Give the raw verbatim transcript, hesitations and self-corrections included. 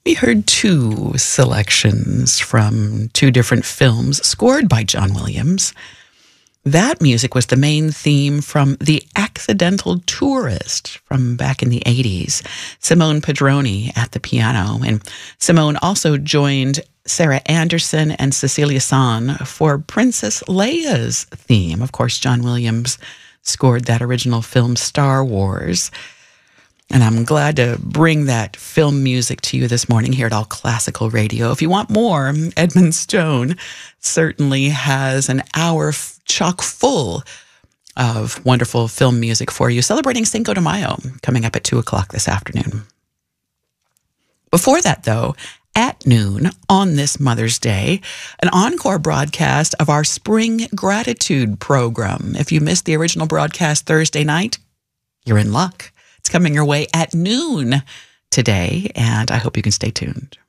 We heard two selections from two different films scored by John Williams. That music was the main theme from The Accidental Tourist from back in the eighties. Simone Padroni at the piano. And Simone also joined Sarah Anderson and Cecilia San for Princess Leia's theme. Of course, John Williams scored that original film Star Wars. And I'm glad to bring that film music to you this morning here at All Classical Radio. If you want more, Edmund Stone certainly has an hour chock full of wonderful film music for you, celebrating Cinco de Mayo, coming up at two o'clock this afternoon. Before that, though, at noon on this Mother's Day, an encore broadcast of our Spring Gratitude program. If you missed the original broadcast Thursday night, you're in luck. It's coming your way at noon today, and I hope you can stay tuned.